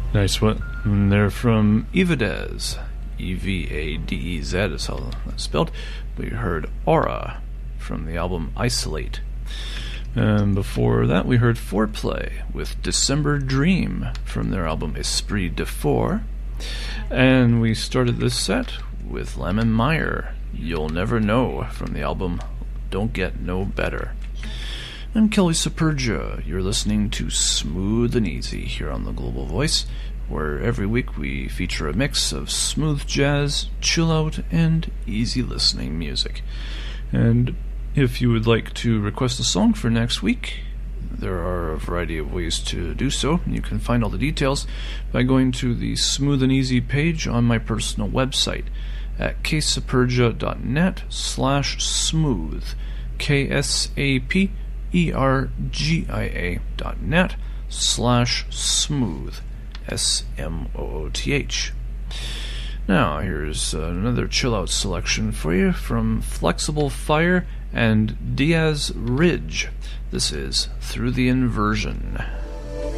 Nice one. And they're from Evadez. Evadez is how that's spelled. We heard Aura from the album Isolate. And before that, we heard Foreplay with December Dream from their album Esprit de Four. And we started this set with Lemon Meyer, You'll Never Know from the album Don't Get No Better. I'm Kelly Supergia. You're listening to Smooth and Easy here on the Global Voice, where every week we feature a mix of smooth jazz, chill out, and easy listening music. And if you would like to request a song for next week, there are a variety of ways to do so. You can find all the details by going to the Smooth and Easy page on my personal website at ksapergia.net/smooth, KSAPERGIA.net/smooth, SMOOTH. Now, here's another chill-out selection for you from Flexible Fire and Diaz Ridge. This is Through the Inversion.